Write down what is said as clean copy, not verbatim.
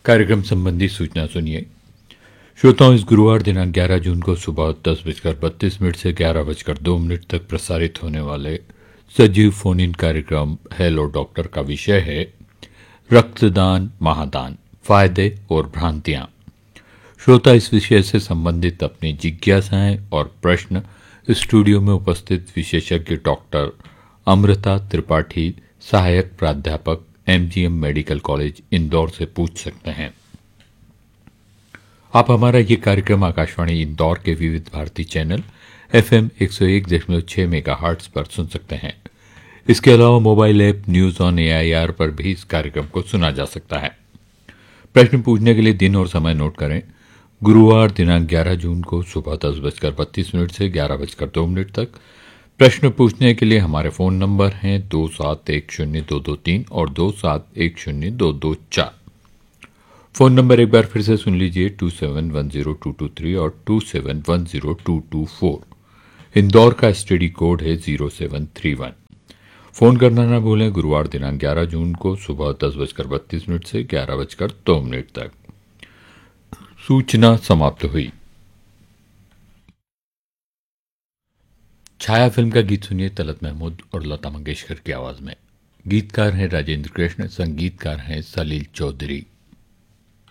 कार्यक्रम संबंधी सूचना सुनिए। श्रोताओं, इस गुरुवार दिनांक 11 जून को सुबह 10:32 से 11:02 तक प्रसारित होने वाले सजीव फोन इन कार्यक्रम हेलो डॉक्टर का विषय है रक्तदान महादान, फायदे और भ्रांतियां। श्रोता इस विषय से संबंधित अपनी जिज्ञासाएं और प्रश्न स्टूडियो में उपस्थित विशेषज्ञ डॉक्टर अमृता त्रिपाठी, सहायक प्राध्यापक एमजीएम मेडिकल कॉलेज इंदौर से पूछ सकते हैं। आप हमारा ये कार्यक्रम आकाशवाणी इंदौर के विविध भारती चैनल एफएम 101.6 मेगाहर्ट्ज पर सुन सकते हैं। इसके अलावा mobile app news on AIR पर भी इस कार्यक्रम को सुना जा सकता है। प्रश्न पूछने के लिए दिन और समय नोट करें। गुरुवार दिनांक 11 जून को सुबह 10:32 से 11:02 तक। प्रश्न पूछने के लिए हमारे फोन नंबर हैं 27102223 और 27102224। फोन नंबर एक बार फिर से सुन लीजिए 27102223 और 27102224। इंदौर का एसटीडी कोड है 0731। फोन करना ना भूलें। गुरुवार दिनांक 11 जून को सुबह 10:32 से 11:02 तक। सूचना समाप्त हुई। छाया फिल्म का गीत सुनिए तलत महमूद और लता मंगेशकर की आवाज में। गीतकार हैं राजेंद्र कृष्ण, संगीतकार हैं सलील चौधरी।